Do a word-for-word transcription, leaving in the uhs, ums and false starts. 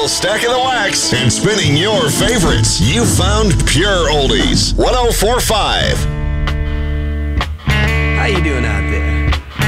still stacking the wax and spinning your favorites. You found pure oldies. one oh four point five